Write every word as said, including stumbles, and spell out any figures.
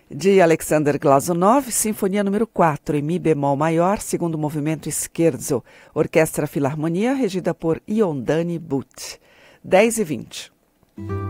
de Alexander Glazunov, Sinfonia número quatro, em Mi bemol maior, segundo movimento scherzo, Orquestra Filarmonia, regida por Yondani Butt. dez e vinte.